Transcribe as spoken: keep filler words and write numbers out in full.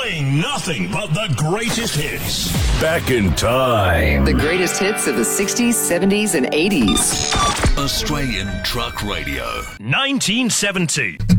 Playing nothing but the greatest hits. Back in time. The greatest hits of the sixties, seventies, and eighties. Australian Truck Radio. nineteen seventy.